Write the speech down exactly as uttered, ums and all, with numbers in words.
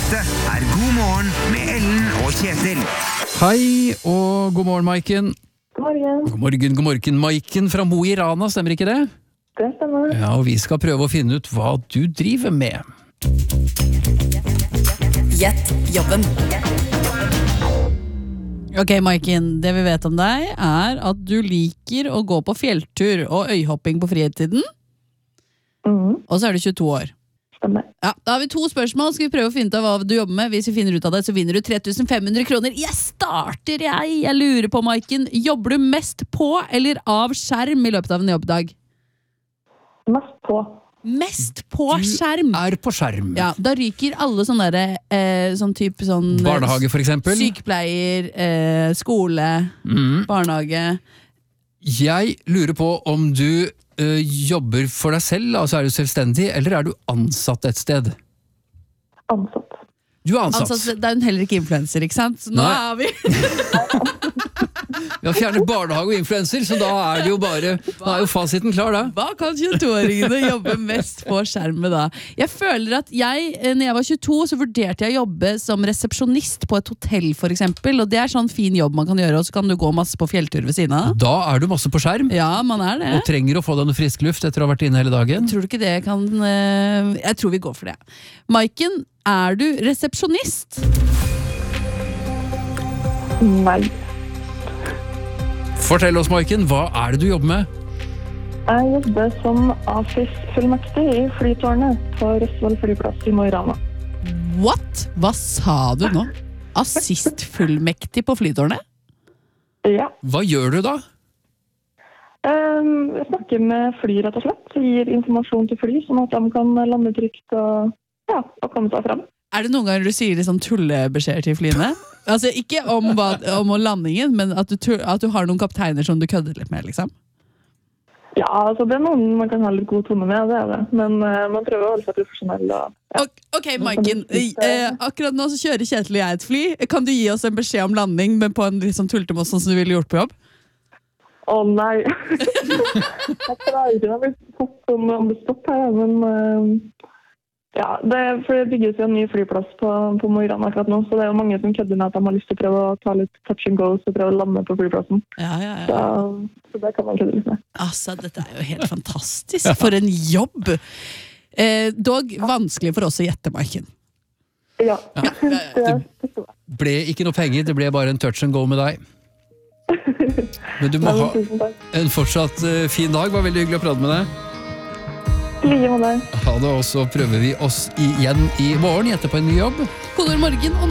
Dette er God morgen med Ellen og Kjetil. Hei og god morgen, Maiken. God morgen. God morgen, god morgen. Maiken fra Mo i Rana, stemmer ikke det? Det stemmer. Ja, og vi skal prøve å finne ut hva du driver med. Gjett jobben. Ok, Maiken, det vi vet om deg er at du liker å gå på fjelltur og øyhopping på fritiden. Mhm, Og så er du tjueto år. stemmer. Ja, da har vi to spørsmål. Skal vi prøve å finne ut av hva du jobber med? Hvis vi finner ut av det, så vinner du tre tusen fem hundre kroner. Jeg starter, jeg! Jeg lurer på, Maiken. Jobber du mest på eller av skjerm i løpet av en jobbdag? Mest på. Mest på skjerm. Er på skjerm. Ja, da ryker alle sånne der, eh, sånn type sånn Barnehage, for eksempel. Sykepleier, eh, skole, Mm. barnehage. Jeg lurer på om du ø, jobber for deg selv, altså er du selvstendig, eller er du ansatt et sted? Ansatt. Du er ansatt. Altså, det er jo heller ikke influencer, ikke sant? Så nå Nei. er vi Vi har fjernet barnehage og influencer, så da er det jo bare, da er jo fasiten klar da. Hva kan tjueto-åringene jobbe mest på skjermet da? Jeg føler at jeg, eh, når jeg var tjueto, så vurderte jeg å jobbe som resepsjonist på et hotell for eksempel, og det er sånn fin jobb man kan gjøre, og så kan du gå masse på fjelltur ved siden av. Da er du masse på skjerm, Ja, man er det. og trenger å få deg noe frisk luft etter å ha vært inne hele dagen. Tror du ikke det kan eh, Jeg tror vi går for det. Maiken, er du resepsjonist? Nei. Fortell oss, Maiken, hva er det du jobber med? Jeg jobber som AFIS-fullmektig i flytårnet på Røsvoll flyplass i Mo i Rana. What? Hva sa du nå? Assistfullmektig på flytårnet? Ja. Hva gjør du da? Um, jeg snakker med fly, rett og slett. Jeg gir informasjon til fly, sånn at de kan lande trygt og, ja, og komme seg frem. Er det noen ganger du sier litt sånn tullebeskjeder til flyene? Altså, ikke om, hva, om landingen, men at du, tu- at du har noen kapteiner som du kødder litt med, liksom? Ja, altså det er noen man kan ha litt god tone med, det er det. Men uh, man prøver å holde seg profesjonell. Og, ja. Ok, ok, Maiken. Eh, akkurat nå så kjører Kjetil og jeg et fly. Kan du gi oss en beskjed om landing, men på en litt sånn tultemås som du ville gjort på jobb? Å nei. Jeg klarer ikke å bli tatt sånn om det stopp her, men uh, ja, det, er- for det bygges jo en ny flyplass på, på Mo i Rana akkurat nå, så det er jo mange som kødder med at de har lyst til å prøve å ta litt touch and go og prøve å lande på flyplassen. Ja, ja, ja. Så, så det kan man kødde litt med. Altså, dette er jo helt fantastisk. For en jobb! Eh, dog vanskelig for oss å gjette, Maiken. Ja, Ja, ja, ja. det forstår jeg. Ble ikke noe penger, det ble bare en touch and go med deg. Men du må Men ha tusen takk. en fortsatt ø, fin dag, var veldig hyggelig å prate med deg. I like med deg. Ha det, og så prøver vi oss igjen i morgen, gjette på en ny jobb. God morgen og